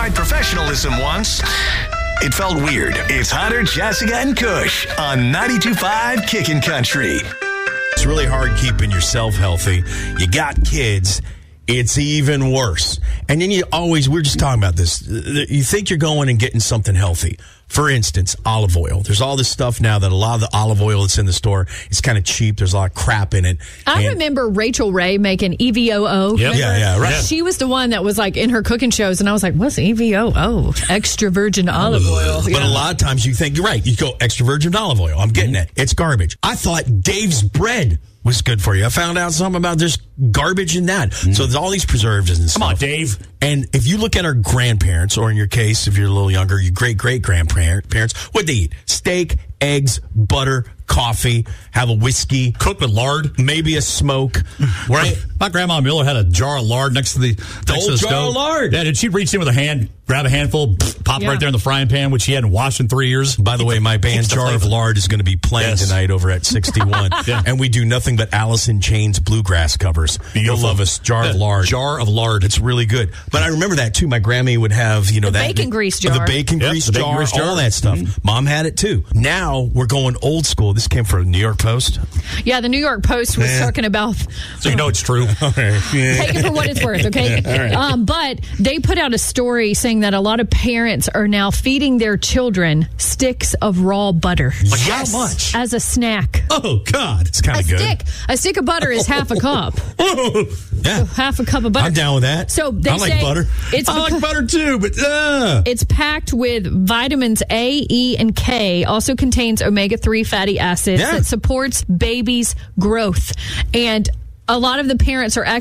tried professionalism once. It felt weird. It's Hunter, Jessica, and Kush on 92.5 Kickin' Country. It's really hard keeping yourself healthy. You got kids. It's even worse. And then we're just talking about this. You think you're going and getting something healthy. For instance, olive oil. There's all this stuff now that a lot of the olive oil that's in the store is kind of cheap. There's a lot of crap in it. I remember Rachel Ray making EVOO. Yep. Yeah, right. She was the one that was like in her cooking shows, and I was like, what's EVOO? Extra virgin olive oil. But a lot of times you think, you're right, you go extra virgin olive oil. I'm getting it. It's garbage. I thought Dave's bread was good for you. I found out something about there's garbage in that. So there's all these preservatives and stuff. Come on, Dave. And if you look at our grandparents, or in your case, if you're a little younger, your great-great-grandparents, what'd they eat? Steak, eggs, butter, coffee, have a whiskey. Cooked with lard. Maybe a smoke, right? My grandma Miller had a jar of lard next to the jar stove. Of lard. Yeah, and she'd reach in with a hand, grab a handful, pop right there in the frying pan, which she hadn't washed in 3 years. By the way, my band Jar of Lard is going to be playing tonight over at 61. And we do nothing but Alice in Chains bluegrass covers. You'll love us. Jar of Lard. Jar of Lard. It's really good. But I remember that too. My Grammy would have, that bacon grease jar. The bacon grease jar, all that stuff. Mom had it too. Now we're going old school. This came from the New York Post. Yeah, the New York Post was talking about. So you know it's true. Take it for what it's worth, okay? Right. But they put out a story saying that a lot of parents are now feeding their children sticks of raw butter. Like how much? As a snack. Oh, God. It's kind of good. A stick of butter is half a cup. Yeah. So half a cup of butter. I'm down with that. So they I like butter. I like butter too, but it's packed with vitamins A, E, and K. Also contains omega-3 fatty acids that supports babies' growth. And a lot of the parents are